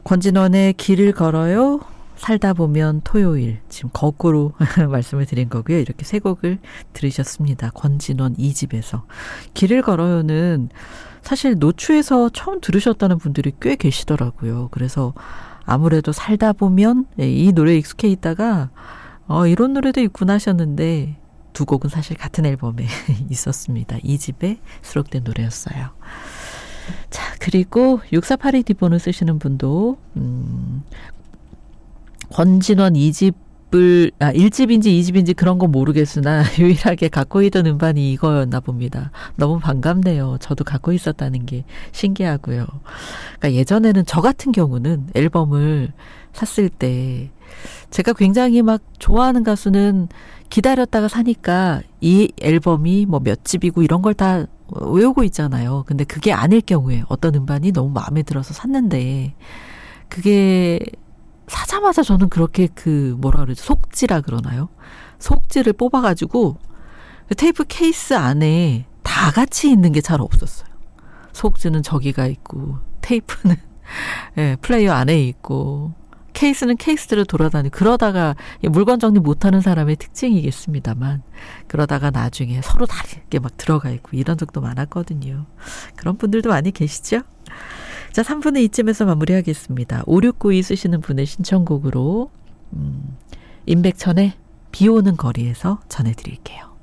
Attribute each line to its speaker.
Speaker 1: 권진원의 길을 걸어요. 살다 보면 토요일. 지금 거꾸로 말씀을 드린 거고요. 이렇게 세 곡을 들으셨습니다. 권진원 2집에서. 길을 걸어요는 사실 노추에서 처음 들으셨다는 분들이 꽤 계시더라고요. 그래서 아무래도 살다 보면 이 노래에 익숙해 있다가 이런 노래도 있구나 하셨는데 두 곡은 사실 같은 앨범에 있었습니다. 2집에 수록된 노래였어요. 자, 그리고 6482D번호 쓰시는 분도 권진원 1집인지 2집인지 그런 건 모르겠으나 유일하게 갖고 있던 음반이 이거였나 봅니다. 너무 반갑네요. 저도 갖고 있었다는 게 신기하고요. 그러니까 예전에는 저 같은 경우는 앨범을 샀을 때 제가 굉장히 막 좋아하는 가수는 기다렸다가 사니까 이 앨범이 뭐 몇 집이고 이런 걸 다 외우고 있잖아요. 근데 그게 아닐 경우에 어떤 음반이 너무 마음에 들어서 샀는데 그게 사자마자 저는 그렇게 뭐라 그러죠? 속지라 그러나요? 속지를 뽑아가지고 테이프 케이스 안에 다 같이 있는 게 잘 없었어요. 속지는 저기가 있고 테이프는 플레이어 안에 있고 케이스는 케이스대로 돌아다니고 그러다가 물건 정리 못하는 사람의 특징이겠습니다만 그러다가 나중에 서로 다르게 막 들어가 있고 이런 적도 많았거든요. 그런 분들도 많이 계시죠? 자, 3분의 2쯤에서 마무리하겠습니다. 5692 쓰시는 분의 신청곡으로 임백천의 비 오는 거리에서 전해드릴게요.